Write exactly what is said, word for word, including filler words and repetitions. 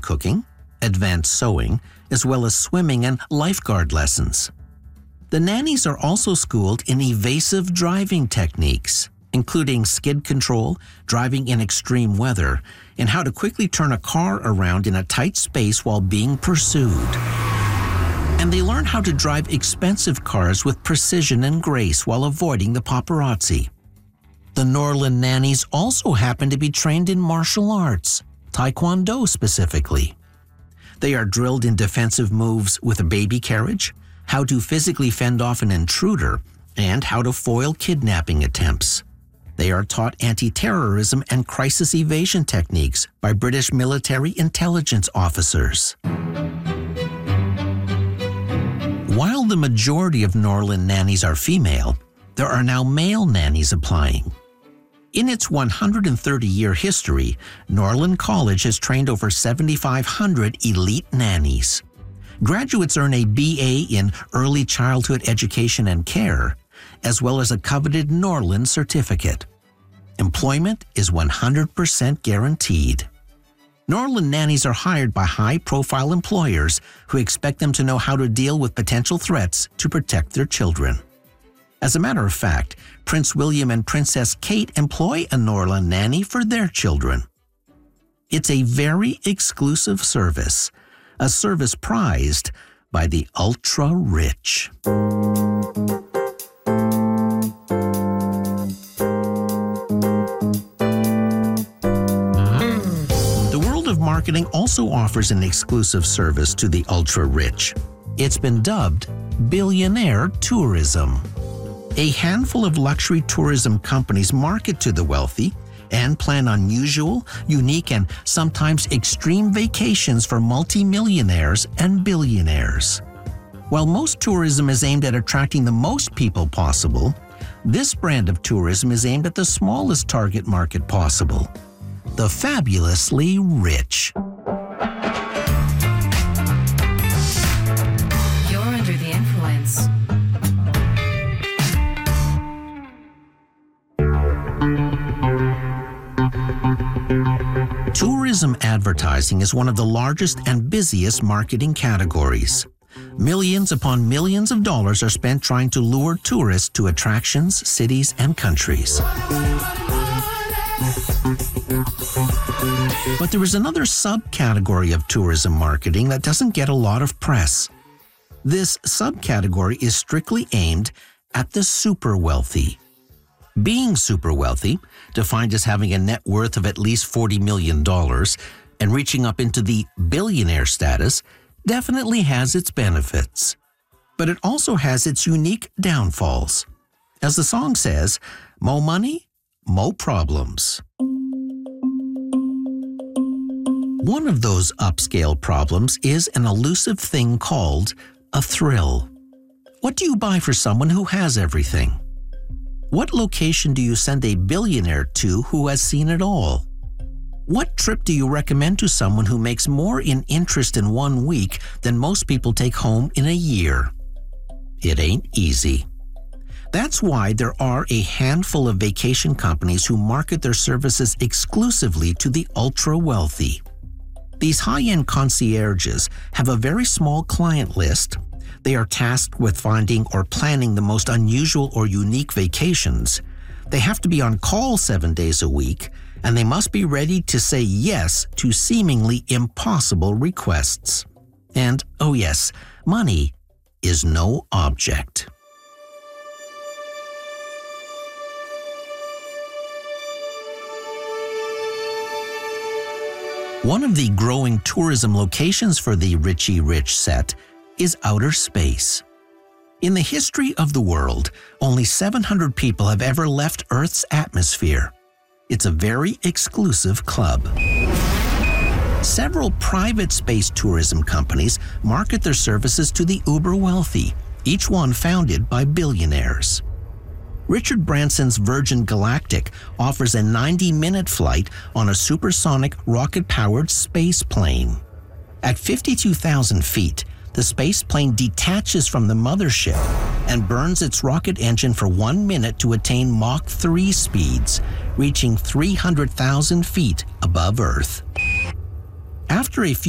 cooking, advanced sewing, as well as swimming and lifeguard lessons. The nannies are also schooled in evasive driving techniques, including skid control, driving in extreme weather, and how to quickly turn a car around in a tight space while being pursued. And they learn how to drive expensive cars with precision and grace while avoiding the paparazzi. The Norlin nannies also happen to be trained in martial arts, Taekwondo specifically. They are drilled in defensive moves with a baby carriage, how to physically fend off an intruder, and how to foil kidnapping attempts. They are taught anti-terrorism and crisis evasion techniques by British military intelligence officers. While the majority of Norlin nannies are female, there are now male nannies applying. In its one hundred thirty-year history, Norlin College has trained over seven thousand five hundred elite nannies. Graduates earn a B A in Early Childhood Education and Care, as well as a coveted Norlin certificate. Employment is one hundred percent guaranteed. Norlin nannies are hired by high-profile employers who expect them to know how to deal with potential threats to protect their children. As a matter of fact, Prince William and Princess Kate employ a Norlin nanny for their children. It's a very exclusive service, a service prized by the ultra-rich. Marketing also offers an exclusive service to the ultra-rich. It's been dubbed billionaire tourism. A handful of luxury tourism companies market to the wealthy and plan unusual, unique, and sometimes extreme vacations for multimillionaires and billionaires. While most tourism is aimed at attracting the most people possible, this brand of tourism is aimed at the smallest target market possible: the fabulously rich. You're under the influence. Tourism advertising is one of the largest and busiest marketing categories. Millions upon millions of dollars are spent trying to lure tourists to attractions, cities, and countries. But there is another subcategory of tourism marketing that doesn't get a lot of press. This subcategory is strictly aimed at the super wealthy. Being super wealthy, defined as having a net worth of at least forty million dollars and reaching up into the billionaire status, definitely has its benefits. But it also has its unique downfalls. As the song says, mo money, mo problems. One of those upscale problems is an elusive thing called a thrill. What do you buy for someone who has everything? What location do you send a billionaire to who has seen it all? What trip do you recommend to someone who makes more in interest in one week than most people take home in a year? It ain't easy. That's why there are a handful of vacation companies who market their services exclusively to the ultra-wealthy. These high-end concierges have a very small client list. They are tasked with finding or planning the most unusual or unique vacations. They have to be on call seven days a week, and they must be ready to say yes to seemingly impossible requests. And, oh yes, money is no object. One of the growing tourism locations for the Richie Rich set is outer space. In the history of the world, only seven hundred people have ever left Earth's atmosphere. It's a very exclusive club. Several private space tourism companies market their services to the uber wealthy, each one founded by billionaires. Richard Branson's Virgin Galactic offers a ninety-minute flight on a supersonic rocket-powered space plane. At fifty-two thousand feet, the space plane detaches from the mothership and burns its rocket engine for one minute to attain Mach three speeds, reaching three hundred thousand feet above Earth. After a few